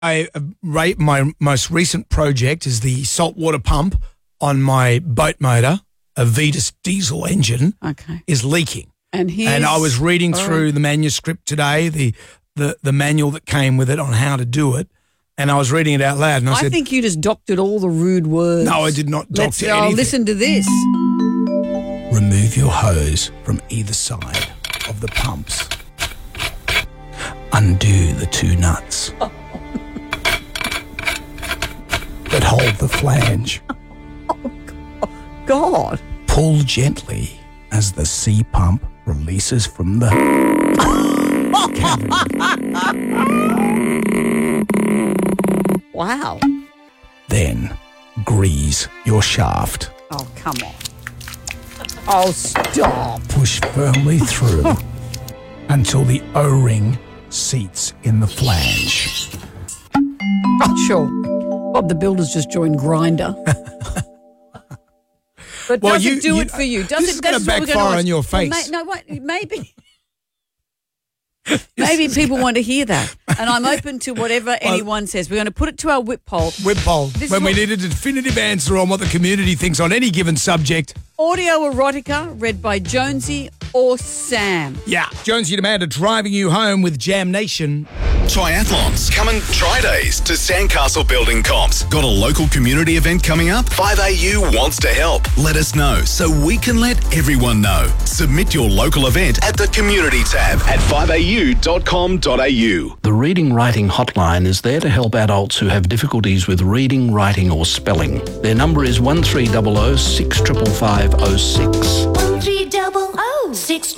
My most recent project is the saltwater pump on my boat motor, a Vetus diesel engine, is leaking. And I was reading through the manuscript today, the manual that came with it on how to do it, and I was reading it out loud. And I said, think you just doctored all the rude words. No, I did not doctor anything. Listen to this. Remove your hose from either side of the pumps. Undo the two nuts that hold the flange. Oh, God. Pull gently as the sea pump releases from the cavity. Wow. Then grease your shaft. Oh, come on. Oh, stop. Push firmly through until the O-ring seats in the flange. Oh, sure. Bob the Builder's just joined Grindr. But does it do it for you? This is going to backfire on your face. Maybe. Maybe people want to hear that. And I'm open to whatever anyone says. We're going to put it to our whip poll. Whip poll. When we need a definitive answer on what the community thinks on any given subject. Audio erotica read by Jonesy or Sam. Yeah. Jonesy Demander driving you home with Jam Nation. Triathlons. Come and try days to Sandcastle Building Comps. Got a local community event coming up? 5AU wants to help. Let us know so we can let everyone know. Submit your local event at the community tab at 5au.com.au. The Reading Writing Hotline is there to help adults who have difficulties with reading, writing or spelling. Their number is 1300 655 06. 1300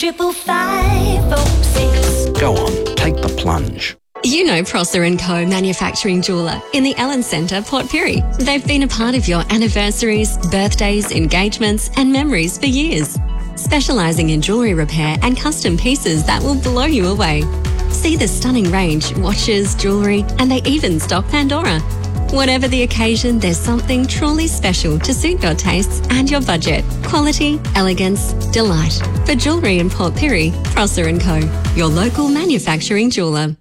655 06. Go on, take the plunge. You know Prosser & Co. Manufacturing Jeweller in the Ellen Centre, Port Pirie. They've been a part of your anniversaries, birthdays, engagements and memories for years. Specialising in jewellery repair and custom pieces that will blow you away. See the stunning range, watches, jewellery, and they even stock Pandora. Whatever the occasion, there's something truly special to suit your tastes and your budget. Quality, elegance, delight. For jewellery in Port Pirie, Prosser & Co. Your local manufacturing jeweller.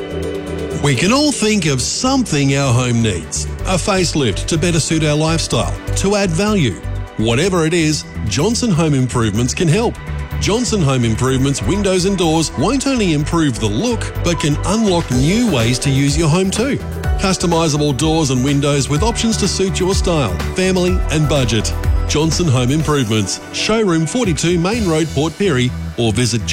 We can all think of something our home needs. A facelift to better suit our lifestyle, to add value. Whatever it is, Johnson Home Improvements can help. Johnson Home Improvements windows and doors won't only improve the look, but can unlock new ways to use your home too. Customisable doors and windows with options to suit your style, family and budget. Johnson Home Improvements, Showroom 42 Main Road, Port Pirie, or visit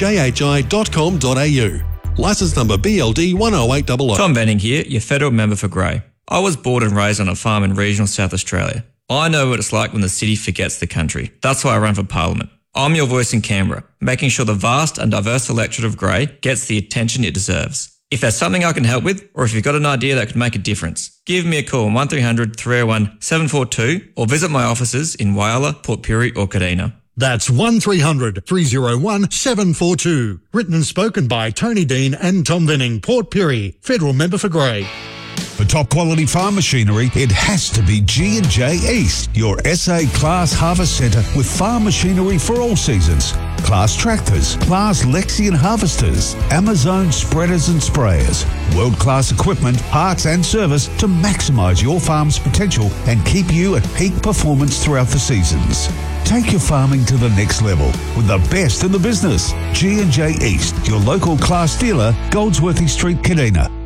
jhi.com.au. Licence number BLD 10800. Tom Benning here, your federal member for Grey. I was born and raised on a farm in regional South Australia. I know what it's like when the city forgets the country. That's why I run for Parliament. I'm your voice in Canberra, making sure the vast and diverse electorate of Grey gets the attention it deserves. If there's something I can help with, or if you've got an idea that could make a difference, give me a call on 1300 301 742 or visit my offices in Whyalla, Port Pirie or Kadina. That's 1300 301 742. Written and spoken by Tony Dean and Tom Venning, Port Pirie, federal member for Grey. For top quality farm machinery, it has to be G&J East, your SA Class Harvest Centre with farm machinery for all seasons. Class tractors, Class Lexion harvesters, Amazon spreaders and sprayers. World-class equipment, parts and service to maximise your farm's potential and keep you at peak performance throughout the seasons. Take your farming to the next level with the best in the business. G&J East, your local Class dealer, Goldsworthy Street, Kadina.